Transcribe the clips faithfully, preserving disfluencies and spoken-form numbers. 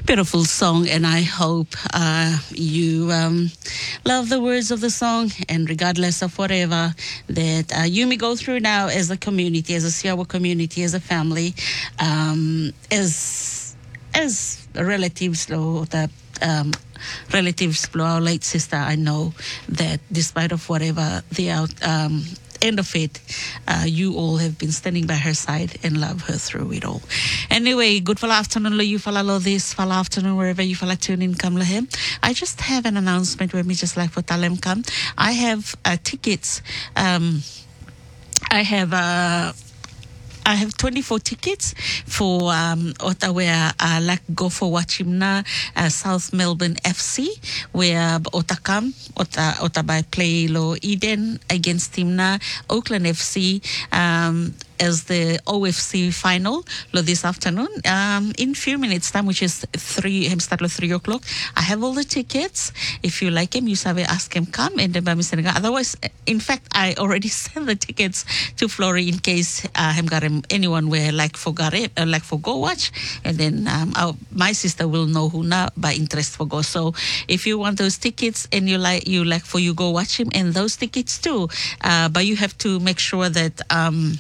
Beautiful song, and I hope uh, you um, love the words of the song, and regardless of whatever that uh, you may go through now as a community, as a Siawa community, as a family, um, as as relatives or the um, relatives of our late sister, I know that despite of whatever the out um, end of it, uh, you all have been standing by her side and love her through it all. Anyway, good fala afternoon, lo you fala lo this fala afternoon, wherever you fala tune in, come lahem. I just have an announcement where me just like for talem come. I have uh, tickets. Um, I have uh, I have twenty-four tickets for um, Ottawa, uh, like go for Wachimna, uh, South Melbourne F C, where Otakam, Ota, Otabai play Lo Eden against Timna, Oakland F C, um, as the O F C final lo this afternoon. Um, in few minutes time, which is three, him start at three o'clock. I have all the tickets. If you like him, you sabe ask him come and then by Mister Otherwise, in fact, I already sent the tickets to Flory in case uh, him got him anyone where like for Gare, uh, like for go watch, and then um, our, my sister will know who now by interest for go. So if you want those tickets and you like you like for you go watch him and those tickets too, uh, but you have to make sure that um.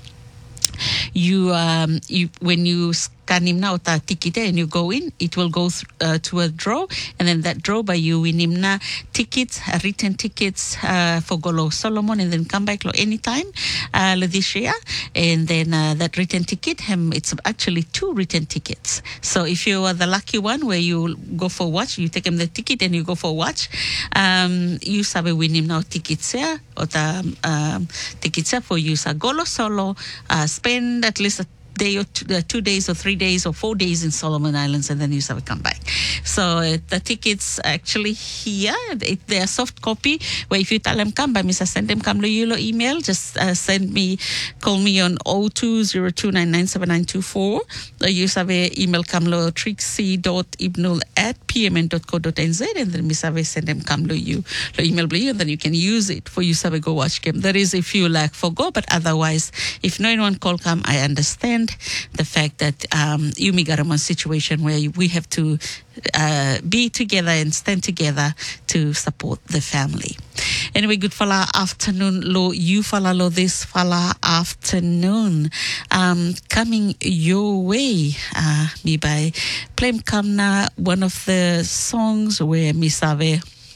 You, um, you when you scan him now ta ticket and you go in, it will go th- uh, to a draw, and then that draw by you win him na tickets, uh, written tickets uh, for Golo Solomon, and then come back lo anytime uh, this year, and then uh, that written ticket, him it's actually two written tickets. So if you are the lucky one where you go for watch, you take him the ticket and you go for watch, um, you sabe win him now tickets here or the um, tickets here for you sa Golo Solo. Uh, spend at least a day or two, uh, two days or three days or four days in Solomon Islands, and then you have to come back. So uh, the tickets actually here, it, they're soft copy, where if you tell them come by me, send them come to you email, just uh, send me, call me on zero two zero two nine nine seven nine two four, or you have email come lo trixie.ibnul at pmn dot co dot nz, and then me have send them come to you, lo email you, and then you can use it for you have go watch game. That is if you like for go, but otherwise, if no one call come, I understand the fact that um, you may got a situation where we have to uh, be together and stand together to support the family. Anyway, good fala afternoon, lo you fala lo this fala afternoon. Um, coming your way, uh, me by Plem Kamna, one of the songs where me save,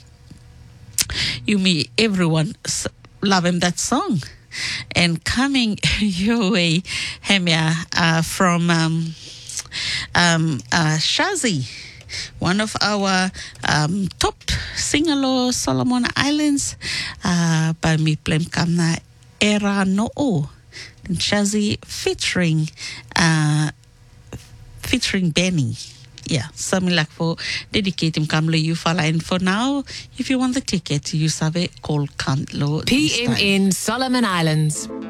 you me everyone love him that song. And coming your way, Hemia, uh, from um, um, uh, Shazi, one of our um, top singer Solomon Islands, uh, by me Plem Kamna Era No'o. Shazi featuring uh, featuring Benny. Yeah, something like for dedicate him Kamlo Yufala. And for now, if you want the ticket, you have call Kamlo. P M N Solomon Islands.